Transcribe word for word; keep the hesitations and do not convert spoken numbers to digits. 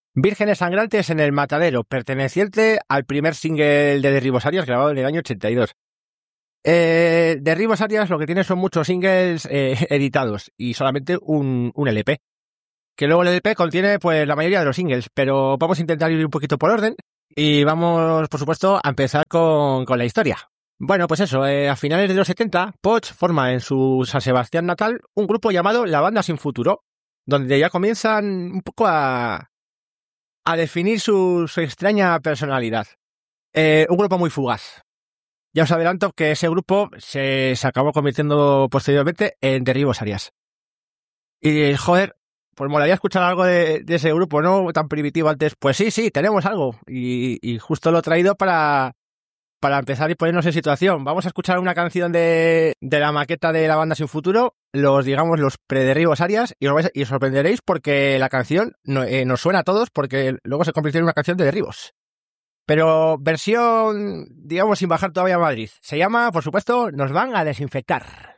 Vírgenes Sangrantes en el Matadero, perteneciente al primer single de Derribos Arias grabado en el año ochenta y dos. Eh, Derribos Arias lo que tiene son muchos singles eh, editados y solamente un, un L P. Que luego el L P contiene pues la mayoría de los singles, pero vamos a intentar ir un poquito por orden y vamos, por supuesto, a empezar con, con la historia. Bueno, pues eso, eh, a finales de los setenta, Poch forma en su San Sebastián natal un grupo llamado La Banda Sin Futuro, donde ya comienzan un poco a, a definir su, su extraña personalidad. Eh, un grupo muy fugaz. Ya os adelanto que ese grupo se, se acabó convirtiendo posteriormente en Derribos Arias. Y, joder, pues molaría escuchar algo de, de ese grupo, ¿no? Tan primitivo antes. Pues sí, sí, tenemos algo. Y, y justo lo he traído para, para empezar y ponernos en situación. Vamos a escuchar una canción de, de la maqueta de La Banda Sin Futuro, los, digamos, los pre-Derribos Arias, y os, vais, y os sorprenderéis porque la canción no, eh, nos suena a todos porque luego se convirtió en una canción de Derribos. Pero versión, digamos, sin bajar todavía a Madrid. Se llama, por supuesto, Nos van a desinfectar.